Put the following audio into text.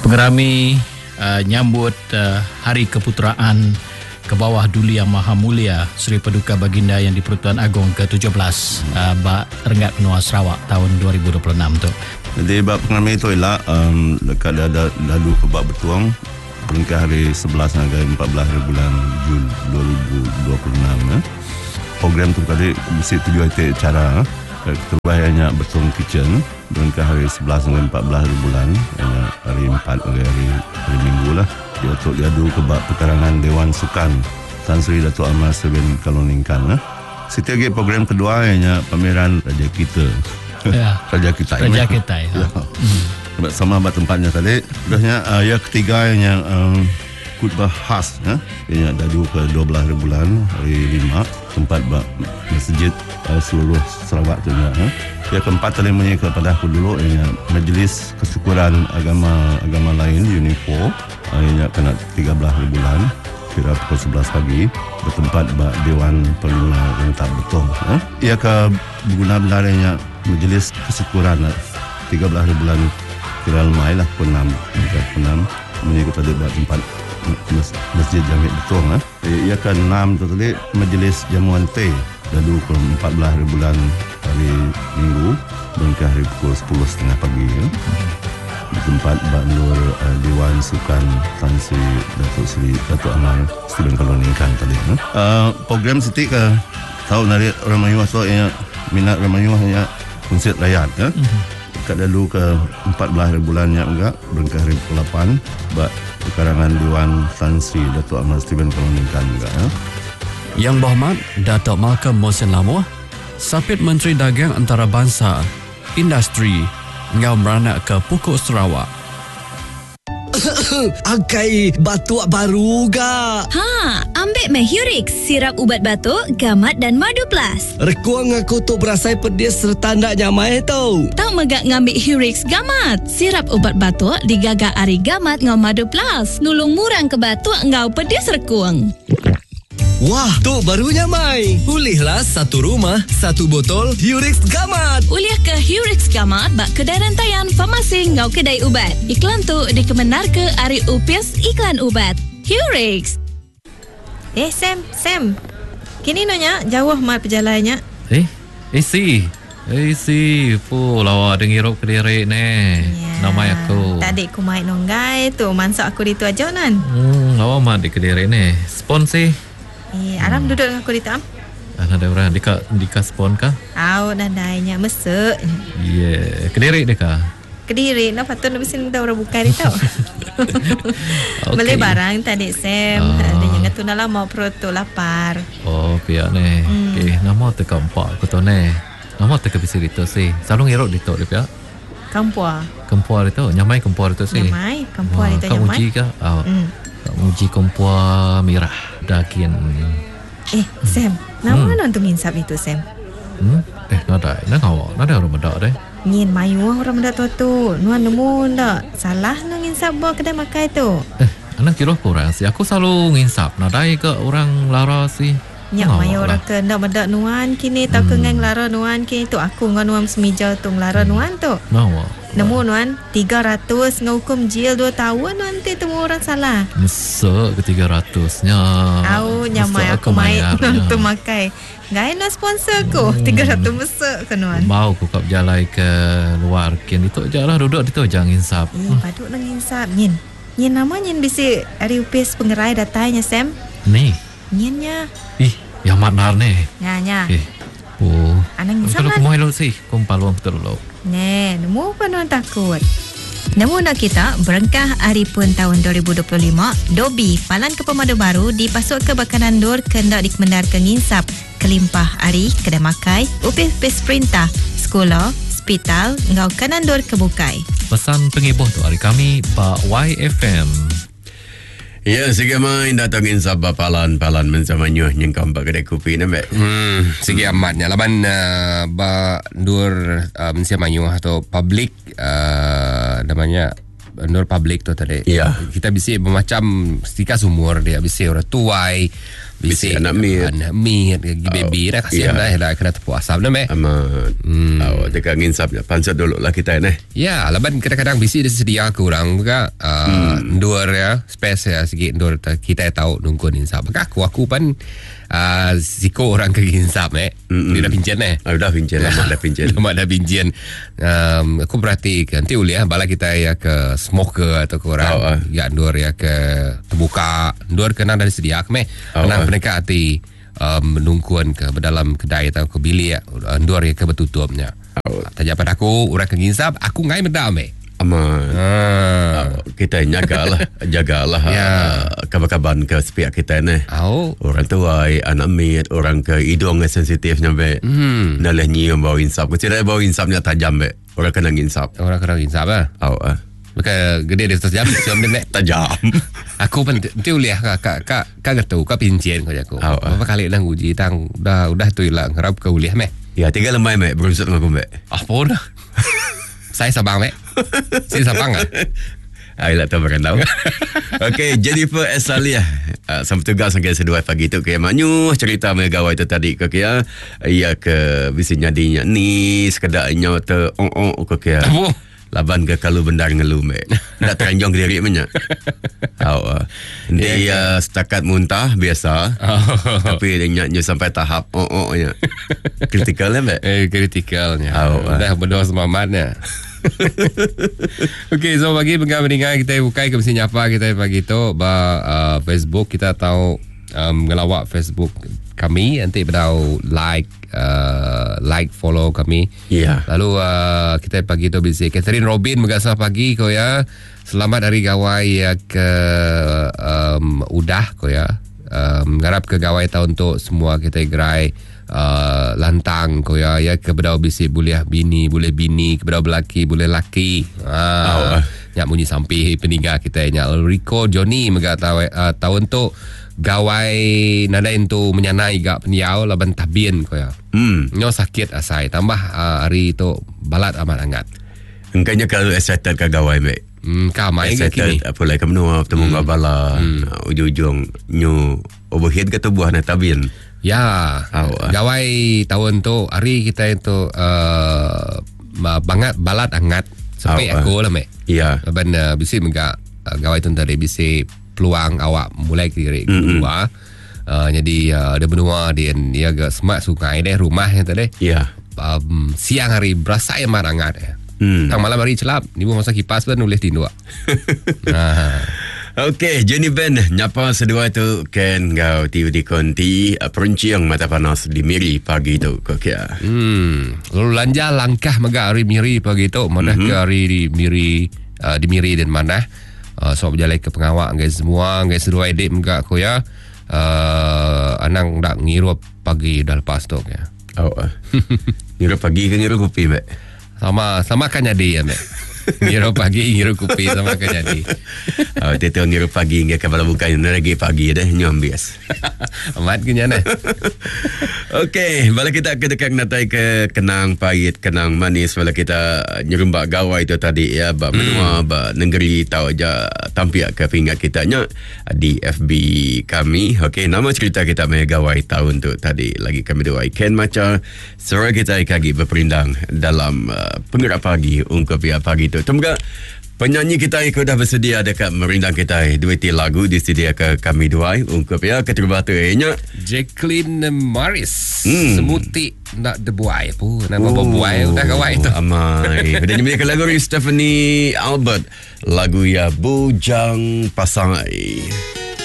Pengerami nyambut Hari Keputeraan ke bawah Duli Yang Maha Mulia Seri Paduka Baginda Yang di-Pertuan Agong ke-17 Bak Rengat Benua Sarawak tahun 2026 tu. Jadi bak pengerami itu ialah dekat lalu ke bak bertuang peringkat hari 11 hingga 14 bulan Jun 2026. Program tu tadi mesti tujuan cara terbaiknya bertuang kitchen peringkat hari 11 hingga 14 bulan hari 4 hari Minggu lah. Dia untuk diadu ke bak pekarangan Dewan Sukan Tan Sri Datuk Amar Seben Kaloningkan. Setiap lagi program kedua ianya pameran Raja Kita. Ya. Raja Kita. Raja Kita. Ya. Sama bat tempatnya tadi. Udahnya yang ketiga yang khutbah khas yang dadu ke 12 bulan hari 5 tempat bak masjid seluruh Sarawak tu yang keempat tadi menyia kepada aku dulu yang Majlis Kesyukuran agama lain UNIFO yang kena 13 bulan kira pukul 11 pagi bertempat bak Dewan Perlindungan Rentak Betul. Ia ke berguna belarnya Majlis Kesyukuran 13 bulan kira lemai lah pukul 6 menyia tadi bak tempat Masjid Jami Betul. Ia ke 6 tu tadi Majlis Jamuan Teh lalu ke 14 bulan hari Minggu berangkat hari pukul 10.30 pagi di tempat Bak Nur Dewan Sukan Tan Sri Datuk Amar Seben Kaloningkan tadi. Program Siti ke tahu dari orang Melayu so yang minat orang Melayu hanya konsert rakyat kat lalu ke 14 bulan yang enggak berangkat hari pukul 8 Bak pekarangan Dewan Tan Sri Datuk Amar Seben Kaloningkan juga Yang Berhormat Datuk Malcolm Mohsen Lamoh, Sapit Menteri Dagang Antarabangsa, Industri, ngau beranak ke Pokok Sarawak. Akai batuk baru ga? Ambil Hurix, sirap ubat batuk, gamat dan madu plus. Rekuang aku tu berasai pedis serta nak nyamai tau. Tak megak ngambil Hurix gamat. Sirap ubat batuk digagak ari gamat ngau madu plus. Nulung murang ke batuk ngau pedis rekuang. Wah, tu barunya Mai. Pulihlah satu rumah, satu botol Hurix Gamat. Uliah ke Hurix Gamat bak kedai rantaian farmasi ngau kedai ubat. Iklan tu dikemenar ke Ari Upis Iklan Ubat. Hurix. Sam. Kini nanya jauh mat perjalanannya. Si lawa dengirup kediri ne. Nama aku. Tadi ku main nonggai tu mansak aku di tu aja nan. Lawa mat di kediri ne. Spon sih. Aram duduk dengan aku di tam. Ada orang dika spon kah? Nandainya mesek. Kediri deka. Kediri, nak patut nak besin dah orang buka dia tau. Beli barang tadi Sam. Ada yang tu nak lama perut tu lapar. Pihak ni. Okay, nama tu keempat aku tu ni. Nama tu kebisir itu sih. Selalu ngiruk di tu dia pihak. Kempua itu, nyamai kempua itu sih. Nyamai, kempua itu nyamai. Kau uji kah? Uji kempua mirah daging. Sam, nama nak untuk nginsap itu Sam? Nada orang mendak deh. Ngin mayu orang mendak tu. Nuan nemu ndak salah nak nginsap bawa kedai makai tu. Anak kira kurang sih. Aku selalu nginsap. Nada ke orang lara sih. Nyak mayu orang ke ndak mendak nuan kini tak ke ngang lara nuan kini tu aku ngan nuan semija tu lara nuan tu. Nemu nuan 300 ngukum jil 2 tahun nanti temu orang salah. Mesek ke 300-nya. Nyamai aku main tu makai. Gai nak sponsor aku 300 mesek ke nuan. Mau aku kap jalai ke luar kin itu ajalah duduk itu jangan insap. Paduk nang insap nyin. Nyin nama nyin bisi ari upis pengerai datanya Sam. Ni. Nyinnya. Yang manar ni. Nya. Anang insap lah. Kalau kumain lo sih, kumpaluang betul lo. Nemu apa nuan takut? Nemu nak kita berengkah hari pun tahun 2025 Dobi Palan ke Pemadu Baru dipasuk ke Bakanan Dur kendak dikemendar ke nginsap kelimpah hari kedai makai upis perintah sekolah hospital ngau Kanan Dur kebukai. Pesan pengibuh tu hari kami Pak YFM. Ya, sige main datangin sabah palan mensama nyuh nyengkam bak kedai kopi ni mek. Sige amatnya laban ba dur mensama nyuh atau public namanya Nur public tu tadi. Ya. Kita bisik macam stika sumur dia, bisik orang tuai, bisik anak meat, baby dah kasihan dah kena tepuk asap dah meh. Amat. Dekat nginsapnya pansat dulu lah kita ni. Ya, laban kadang-kadang bisik dia sedia kurang juga ndur ya, space ya sikit ndur kita tahu nunggu insap. Maka aku pun siko orang ke insap dia dah pinjen Dah pinjen, mak dah pinjen. Aku perhatikan nanti uliah bala kita ya ke smoker atau ke orang ya ndur ya ke terbuka ndur kena dari sedia meh. Kenang mereka hati menungkuan ke dalam kedai atau ke bilik ndur ya ke betutupnya. Tanya pada aku orang ke insap aku ngai medam kita jagalah kabar-kabar ke sepihak kita ni. Orang tuai, anak meat, orang ke hidung sensitif nyampe. Nalah nyium bau insap. Kecil bau insapnya tajam orang kena insap. Orang kena insap Maka gede dia tajam siam dia tajam. Aku pun tu lihat kak gertu kak pincien kau jago. Berapa kali dah uji tang udah tu hilang harap kau lihat Ya 3 lembai belum set dengan aku Apa dah? Saya Sabang Saya Sabang Ayolah tahu bukan tahu. Okey, Jennifer Esalia sama tugas sampai sedua pagi tu ke manyu cerita megawai tu tadi ke ya. Ia ke bisi nyadinya ni sekedarnya tu ke ya. Laban ke kalau bendar ngelume. Nak teranjong diri banyak. Dia setakat muntah biasa. Tapi dia nyanyi sampai tahap nya. Kritikalnya kritikalnya. Dah berdoa semangatnya. Okey, so bagi pendengar kita buka ke mesin nyapa kita pagi tu Facebook kita tahu ngelawak Facebook kami nanti berdau like follow kami. Lalu kita pagi tu bisa Catherine Robin megasa pagi ko ya. Selamat hari gawai ya ke udah ko ya. Ngarap ke gawai tahun tu semua kita gerai lantang ko ya ke bedau bisi boleh bini ke bedau belaki boleh laki nyak bunyi sampai peninggal kita nyak Rico Johnny mega tahun tu gawai nadain tu menyanai gak peniau laban tabien ko ya nyo sakit asai tambah hari tu balat amat hangat engkanya kalau excited ke gawai mek kamai ke kini apa lagi menua temu bala ujung nyo overhead ke tubuh na tabien. Ya, gawai tahun tu hari kita itu banget balat hangat sampai aku lah mek. Ya. Laban bisi mega gawai tu tadi bisi peluang awak mulai kiri kedua. Jadi dia benua dia agak smart sungai deh rumah yang tadi. Ya. Siang hari berasa amat hangat ya. Tang malam hari celap, ni pun masa kipas pun nulis di dua. Okey, Jenny Ben nyapa sedua tu ken gau TV konti perunciang mata panas di Miri pagi tu kok ya. Lalu lanja langkah mega hari Miri pagi tu mana ke hari di Miri dan mana so berjalan ke pengawak guys semua guys sedua edit mega ko ya. Anang dak ngirup pagi dah lepas tu ya. Ngirup pagi ke ngirup kopi mek? Sama kan jadi ya mek. Ngirup pagi, ngirup kopi sama kan jadi. Tetap ngirup pagi hingga kalau bukan lagi pagi dah nyom bias. Amat kenyana. Okey, bala kita dekat natai ke kenang pahit, kenang manis bala kita nyerembak gawai tu tadi ya, ba menua ba negeri tahu aja tampiak ke pingat kita nya di FB kami. Okey, nama cerita kita me gawai tahun tu tadi lagi kami dua Ken Macha suara kita kagi berperindang dalam penggerak pagi ungkap ya pagi tu. Semoga penyanyi kita ikut dah bersedia dekat merindang kita duiti lagu disedia ke kami dua ungkap ya keterbatu nya Jacqueline Morris semuti nak debuai pun nak buai udah kawai tu amai dan nyanyikan lagu Stephanie Albert lagu ya Bujang Pasangai.